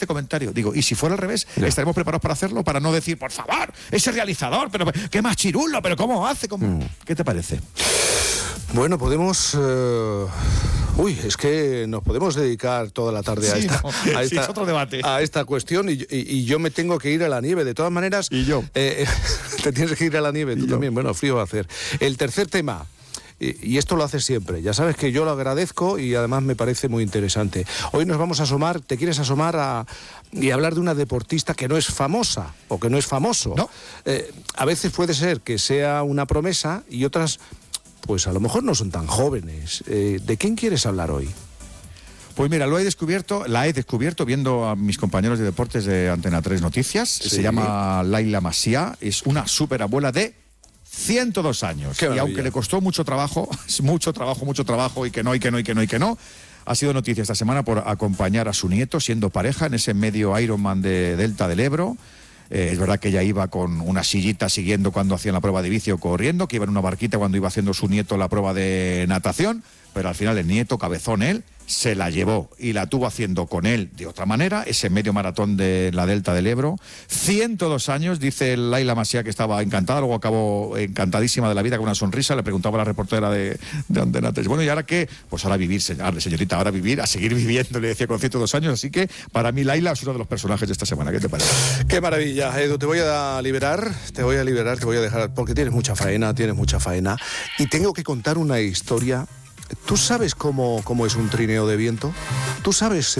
este comentario. Digo, ¿y si fuera al revés? Ya. ¿Estaremos preparados para hacerlo? Para no decir, por favor, ese realizador, pero qué más chirulo, pero ¿cómo hace? ¿Qué te parece? Bueno, podemos... es que nos podemos dedicar toda la tarde a Sí, esta, no, a sí, esta, es otro debate. a esta cuestión y yo me tengo que ir a la nieve. De todas maneras... Y yo. Te tienes que ir a la nieve, tú también. Bueno, frío va a hacer. El tercer tema... Y esto lo haces siempre. Ya sabes que yo lo agradezco y además me parece muy interesante. Hoy nos vamos a asomar, te quieres asomar y hablar de una deportista que no es famosa o que no es famoso. No. A veces puede ser que sea una promesa y otras, pues a lo mejor no son tan jóvenes. ¿De quién quieres hablar hoy? Pues mira, la he descubierto viendo a mis compañeros de deportes de Antena 3 Noticias. Sí. Se llama Laila Masia, es una superabuela de 102 años. Qué y maravilla. aunque le costó mucho trabajo, y que no, ha sido noticia esta semana por acompañar a su nieto siendo pareja en ese medio Ironman de Delta del Ebro. Es verdad que ella iba con una sillita siguiendo cuando hacían la prueba de bici o corriendo, que iba en una barquita cuando iba haciendo su nieto la prueba de natación, pero al final el nieto, cabezón él, se la llevó y la tuvo haciendo con él de otra manera, ese medio maratón de la Delta del Ebro. 102 años, dice Laila Masia que estaba encantada, luego acabó encantadísima de la vida con una sonrisa, le preguntaba a la reportera de Antena 3, bueno, ¿y ahora qué? Pues ahora vivir, señorita, ahora vivir, a seguir viviendo, le decía con 102 años, así que para mí Laila es uno de los personajes de esta semana. ¿Qué te parece? Qué maravilla, Edu, te voy a liberar, te voy a dejar, porque tienes mucha faena, y tengo que contar una historia. ¿Tú sabes cómo es un trineo de viento? ¿Tú sabes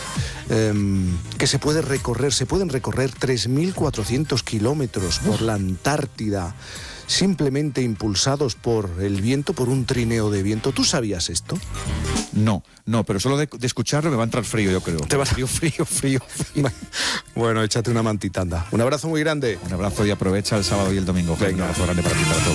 que se pueden recorrer 3.400 kilómetros por la Antártida simplemente impulsados por el viento, por un trineo de viento? ¿Tú sabías esto? No, pero solo de escucharlo me va a entrar frío, yo creo. Te va a frío. Bueno, échate una mantita, anda. Un abrazo muy grande. Un abrazo y aprovecha el sábado y el domingo. Venga. Un abrazo grande para ti, para todos.